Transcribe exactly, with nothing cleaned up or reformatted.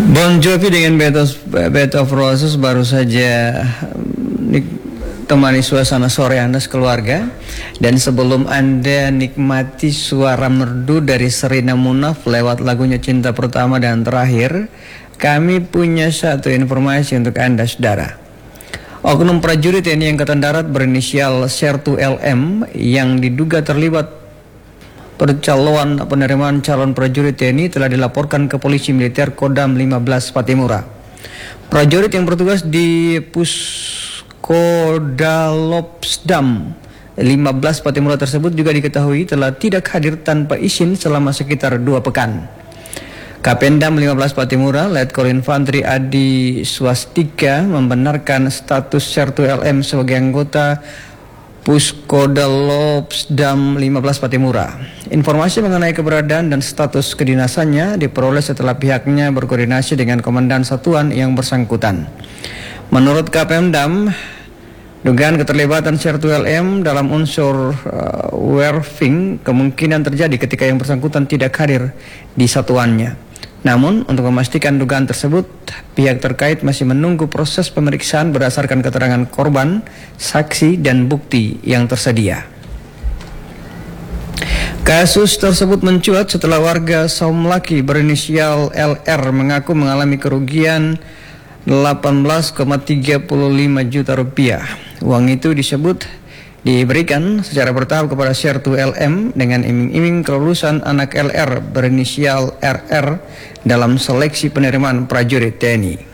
Bon Jovi dengan Bed of, Bed of Roses baru saja temani suasana sore Anda sekeluarga. Dan sebelum Anda nikmati suara merdu dari Sherina Munaf lewat lagunya Cinta Pertama dan Terakhir, kami punya satu informasi untuk Anda, saudara. Oknum prajurit T N I Angkatan Darat berinisial Sertu L M yang diduga terlibat percaloan penerimaan calon prajurit T N I telah dilaporkan ke Polisi Militer Kodam lima belas Pattimura. Prajurit yang bertugas di Puskodalopsdam lima belas Pattimura tersebut juga diketahui telah tidak hadir tanpa izin selama sekitar dua pekan. Kapendam lima belas Pattimura, Letkol Infantri Adi Swastika membenarkan status Sertu L M sebagai anggota Puskodalopsdam lima belas Pattimura. Informasi mengenai keberadaan dan status kedinasannya diperoleh setelah pihaknya berkoordinasi dengan Komandan Satuan yang bersangkutan. Menurut Kapendam, dugaan keterlibatan Sertu L M dalam unsur uh, werving kemungkinan terjadi ketika yang bersangkutan tidak hadir di satuannya. Namun, untuk memastikan dugaan tersebut, pihak terkait masih menunggu proses pemeriksaan berdasarkan keterangan korban, saksi, dan bukti yang tersedia. Kasus tersebut mencuat setelah warga Saumlaki berinisial L R mengaku mengalami kerugian delapan belas koma tiga lima juta rupiah. Uang itu disebut diberikan secara bertahap kepada Sertu L M dengan iming-iming kelulusan anak L R berinisial R R dalam seleksi penerimaan prajurit T N I.